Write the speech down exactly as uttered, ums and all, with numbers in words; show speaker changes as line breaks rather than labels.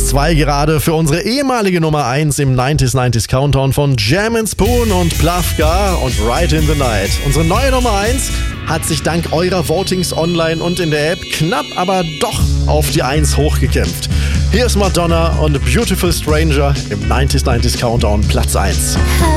zwei gerade für unsere ehemalige Nummer eins im neunziger neunzig Countdown von Jam and Spoon und Plafka und Right in the Night. Unsere neue Nummer eins hat sich dank eurer Votings online und in der App knapp, aber doch auf die eins hochgekämpft. Hier ist Madonna und Beautiful Stranger im neunziger neunzig Countdown Platz eins.